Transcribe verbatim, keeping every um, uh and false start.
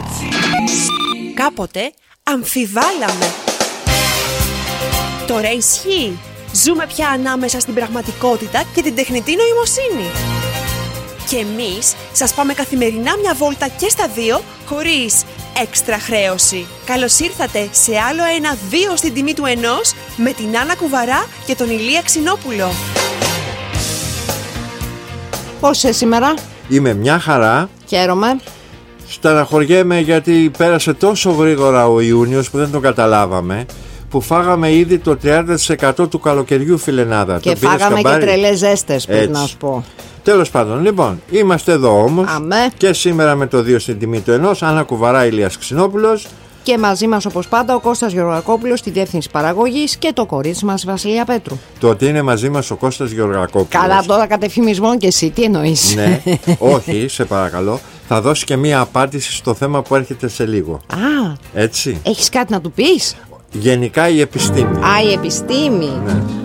Κάποτε αμφιβάλαμε. Τώρα ισχύει. Ζούμε πια ανάμεσα στην πραγματικότητα και την τεχνητή νοημοσύνη. Και εμείς σας πάμε καθημερινά μια βόλτα και στα δύο, χωρίς έξτρα χρέωση. Καλώς ήρθατε σε άλλο ένα δύο στην τιμή του ενός, με την Άννα Κουβαρά και τον Ηλία Ξινόπουλο. Πώς είσαι σήμερα? Είμαι μια χαρά. Χαίρομαι. Στεναχωριέμαι γιατί πέρασε τόσο γρήγορα ο Ιούνιος που δεν τον καταλάβαμε, που φάγαμε ήδη το τριάντα τοις εκατό του καλοκαιριού, φιλενάδα. Και φάγαμε και τρελές ζέστες, πρέπει να σου πω. Τέλος πάντων, λοιπόν, είμαστε εδώ όμως. Αμέ. Και σήμερα με το δύο στην τιμή του ενός, Άννα Κουβαρά, Ηλίας Ξινόπουλος. Και μαζί μας όπως πάντα ο Κώστας Γεωργακόπουλος στη διεύθυνση παραγωγής και το κορίτσι μας Βασιλεία Πέτρου. Το ότι είναι μαζί μας ο Κώστας Γεωργακόπουλος. Καλά, τώρα κατεφημισμό και εσύ, τι εννοείς? Ναι, όχι, σε παρακαλώ. Θα δώσει και μία απάντηση στο θέμα που έρχεται σε λίγο. Α, έτσι. Έχεις κάτι να του πεις? Γενικά η επιστήμη. Α, η επιστήμη. Ναι.